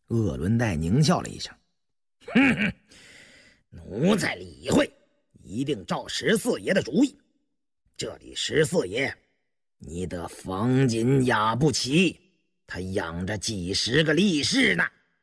鄂伦岱狞笑了一声：“哼哼，奴才理会，一定照14爷的主意。这里14爷，你得防紧雅不齐，他养着几十个力士呢。”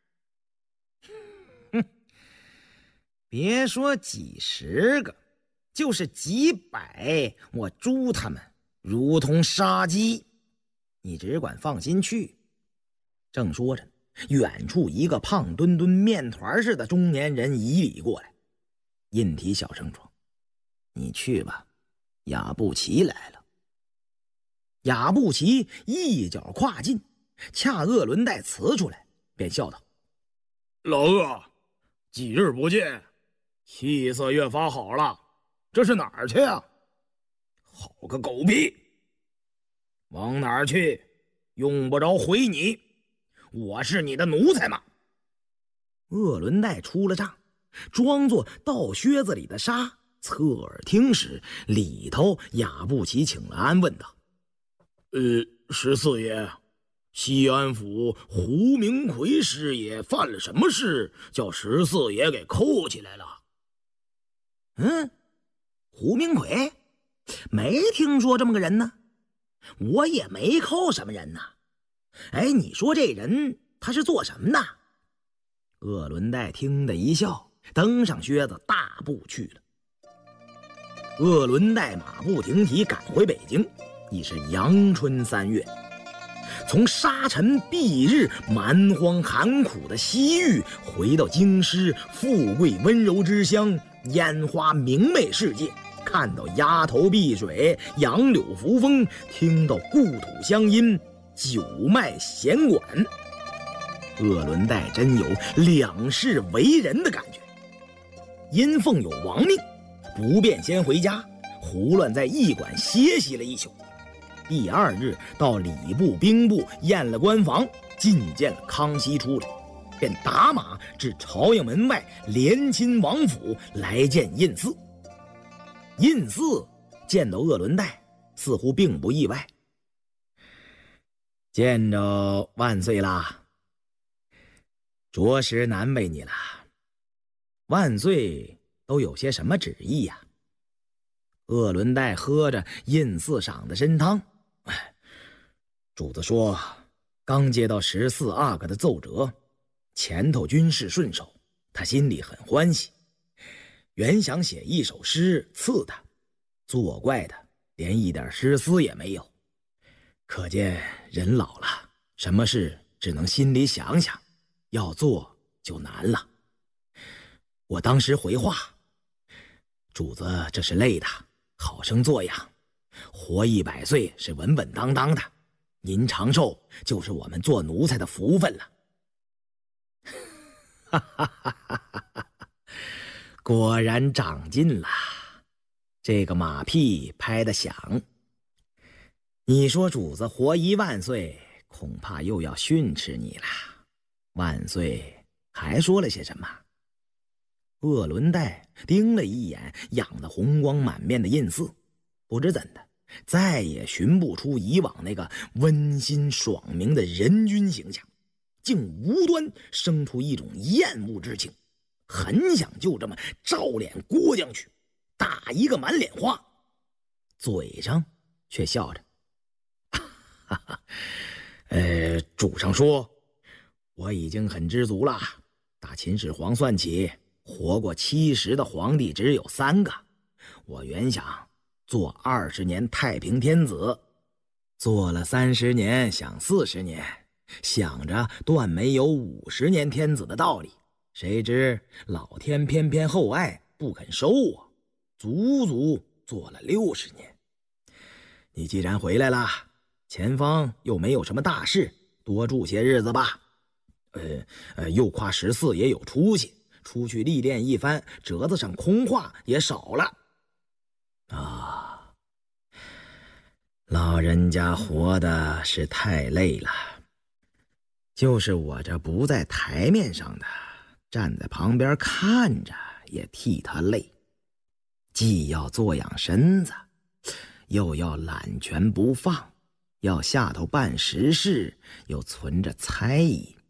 哼，别说几十个，就是几百，我诛他们如同杀鸡。你只管放心去。正说着，远处一个胖墩墩面团似的中年人移礼过来。印体小声说：“你去吧，雅布齐来了。”雅布齐一脚跨进，恰鄂伦岱辞出来，便笑道：“ 老鄂，几日不见，气色越发好了，这是哪儿去啊？”“ 好个狗屁！往哪儿去？用不着回你，我是你的奴才嘛。”鄂伦岱出了帐，装作倒靴子里的沙，侧耳听时，里头雅布齐请了安，问道 ：“14爷，西安府胡明奎师爷犯了什么事，叫14爷给扣起来了？”“ 胡明奎？没听说这么个人呢。我也没扣什么人呢。哎，你说这人他是做什么的？”鄂伦岱听得一笑，登上靴子大步去了。鄂伦岱马不停蹄赶回北京，已是阳春3月。从沙尘蔽日、蛮荒寒苦的西域，回到京师富贵温柔之乡，烟花明媚世界，看到鸭头碧水，杨柳扶风，听到故土乡音，九脉弦管。鄂伦岱真有两世为人的感觉。因奉有亡命，不便先回家，胡乱在驿馆歇息了一宿。第2日到礼部兵部验了官房，觐见了康熙出来，便打马至朝阳门外连亲王府来见胤祀。胤祀见到鄂伦岱，似乎并不意外：“见着万岁啦，着实难为你了。万岁都有些什么旨意呀？”鄂伦岱喝着胤祀赏的参汤：“主子说，刚接到14阿哥的奏折，前头军事顺手，他心里很欢喜。原想写一首诗赐他，作怪的连一点诗思也没有。可见人老了，什么事只能心里想想，要做就难了。我当时回话：主子这是累的，好生作养，活100岁是稳稳当当的，您长寿就是我们做奴才的福分了。”哈哈哈哈哈！果然长进了，这个马屁拍得响。你说主子活1万岁，恐怕又要训斥你了。万岁还说了些什么？鄂伦岱盯了一眼养得红光满面的胤祀，不知怎的，再也寻不出以往那个温馨爽明的人君形象，竟无端生出一种厌恶之情，很想就这么照脸郭将去，打一个满脸花，嘴上却笑着：“哈哈，主上说，我已经很知足了。打秦始皇算起，活过70的皇帝只有3个。我原想做20年太平天子，做了30年，想40年，想着断没有50年天子的道理。谁知老天偏偏厚爱，不肯收我，足足做了60年。你既然回来了，前方又没有什么大事，多住些日子吧。又夸14爷有出息，出去历练一番，折子上空话也少了。啊，老人家活的是太累了，就是我这不在台面上的，站在旁边看着也替他累，既要作养身子，又要揽权不放，要下头办实事，又存着猜疑，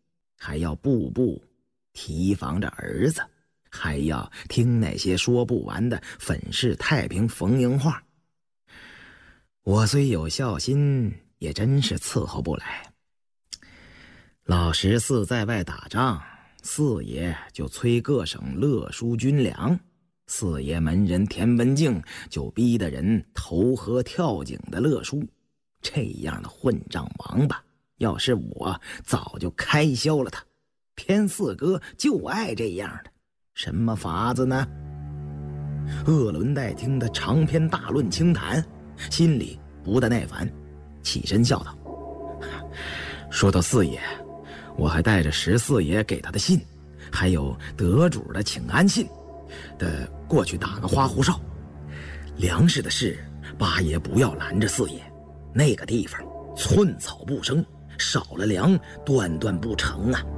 还要步步提防着儿子，还要听那些说不完的粉饰太平逢迎话。我虽有孝心，也真是伺候不来。老14在外打仗，四爷就催各省勒输军粮，四爷门人田文镜就逼得人投河跳井的勒输。这样的混账王八，要是我早就开销了他。偏四哥就爱这样的，什么法子呢？鄂伦代听得长篇大论轻谈，心里不大耐烦，起身笑道：说到四爷，我还带着14爷给他的信，还有得主的请安信，得过去打个花胡哨。粮食的事，八爷不要拦着四爷，那个地方寸草不生，少了粮断断不成啊。